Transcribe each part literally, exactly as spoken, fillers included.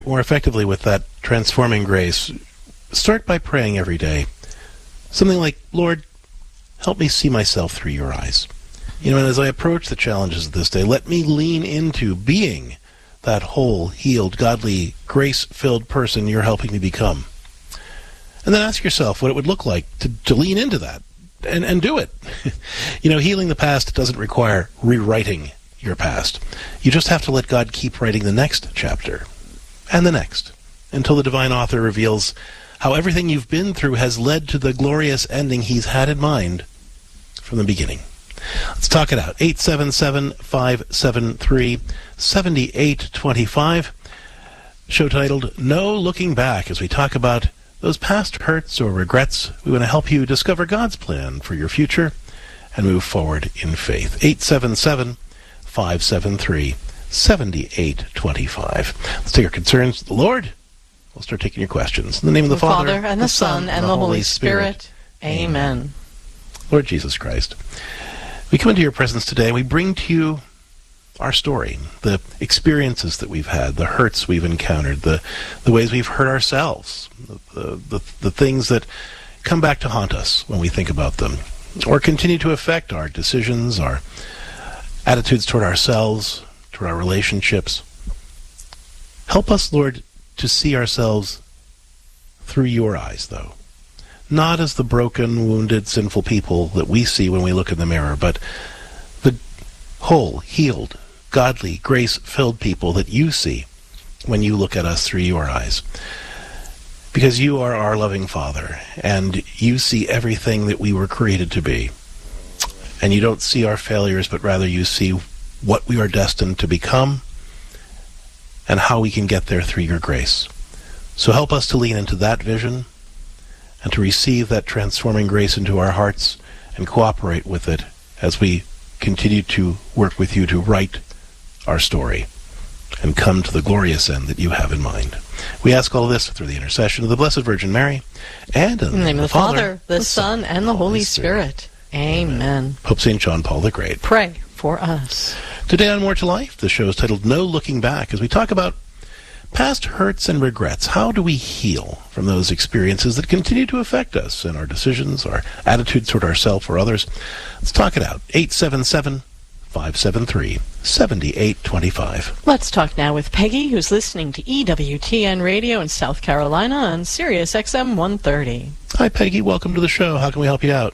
more effectively with that transforming grace, start by praying every day. Something like, Lord, help me see myself through your eyes. You know, and as I approach the challenges of this day, let me lean into being that whole, healed, godly, grace-filled person you're helping me become. And then ask yourself what it would look like to, to lean into that and, and do it. You know, healing the past doesn't require rewriting your past. You just have to let God keep writing the next chapter and the next until the divine author reveals how everything you've been through has led to the glorious ending he's had in mind from the beginning. Let's talk it out. eight seven seven, five seven three, seven eight two five. Show titled, No Looking Back, as we talk about those past hurts or regrets. We want to help you discover God's plan for your future and move forward in faith. eight seven seven, five seven three, seven eight two five. Let's take our concerns to the Lord. We'll start taking your questions. In the name of the, the Father, Father, and the, the Son, and the Holy Spirit. Spirit. Amen. Lord Jesus Christ, we come into your presence today and we bring to you our story, the experiences that we've had, the hurts we've encountered, the, the ways we've hurt ourselves, the, the, the things that come back to haunt us when we think about them, or continue to affect our decisions, our attitudes toward ourselves, toward our relationships. Help us, Lord, to see ourselves through your eyes, though. Not as the broken, wounded, sinful people that we see when we look in the mirror, but the whole, healed, godly, grace-filled people that you see when you look at us through your eyes. Because you are our loving Father, and you see everything that we were created to be. And you don't see our failures, but rather you see what we are destined to become and how we can get there through your grace. So help us to lean into that vision and to receive that transforming grace into our hearts and cooperate with it as we continue to work with you to write our story and come to the glorious end that you have in mind. We ask all this through the intercession of the Blessed Virgin Mary and in the name of the Father, the Son, and the Holy Spirit. Amen. Amen. Pope Saint John Paul the Great, pray for us. Today on More to Life, the show is titled No Looking Back, as we talk about past hurts and regrets. How do we heal from those experiences that continue to affect us in our decisions, our attitudes toward ourselves or others? Let's talk it out. eight seven seven, five seven three, seven eight two five. Let's talk now with Peggy, who's listening to E W T N Radio in South Carolina on Sirius X M one thirty. Hi, Peggy. Welcome to the show. How can we help you out?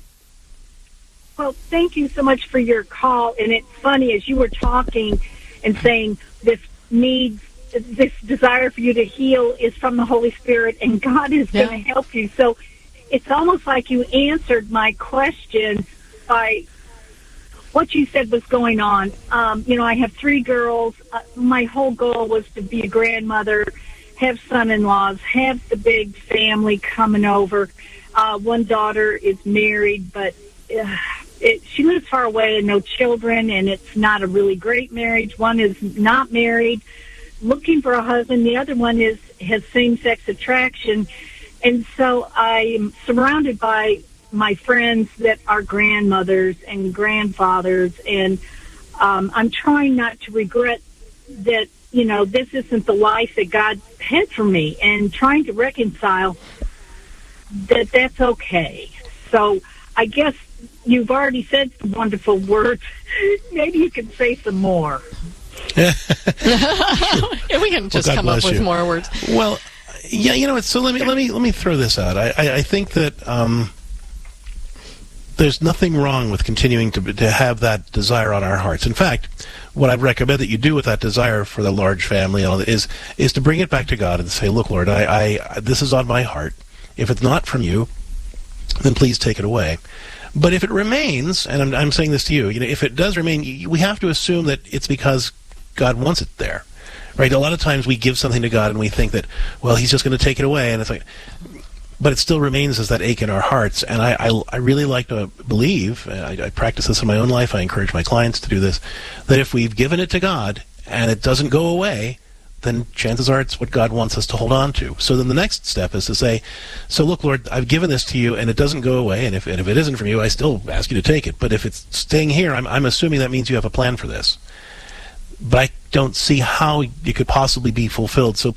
Well, thank you so much for your call. And it's funny, as you were talking and saying this needs, this desire for you to heal is from the Holy Spirit, and God is yeah. going to help you. So it's almost like you answered my question by what you said was going on. Um, you know, I have three girls. Uh, my whole goal was to be a grandmother, have son-in-laws, have the big family coming over. Uh, one daughter is married, but uh, it, she lives far away and no children, and it's not a really great marriage. One is not married, looking for a husband. The other one is has same-sex attraction. And so I'm surrounded by my friends that are grandmothers and grandfathers, and um, I'm trying not to regret that, you know, this isn't the life that God had for me, and trying to reconcile that that's okay. So I guess you've already said some wonderful words. Maybe you can say some more. Yeah, we can just well, come up with you. more words. Well, yeah, you know what? So let me let me let me throw this out. I I, I think that um, there's nothing wrong with continuing to to have that desire on our hearts. In fact, what I'd recommend that you do with that desire for the large family and all that is is to bring it back to God and say, "Look, Lord, I, I this is on my heart. If it's not from you, then please take it away." But if it remains, and I'm I'm saying this to you, you know, if it does remain, we have to assume that it's because God wants it there, right? A lot of times we give something to God and we think that, well, he's just going to take it away, and it's like, but it still remains as that ache in our hearts. And I, I, I really like to believe, and I, I practice this in my own life, I encourage my clients to do this, that if we've given it to God and it doesn't go away, then chances are it's what God wants us to hold on to. So then the next step is to say, so look, Lord, I've given this to you and it doesn't go away, and if, and if it isn't from you, I still ask you to take it. But if it's staying here, I'm, I'm assuming that means you have a plan for this. But I don't see how it could possibly be fulfilled. So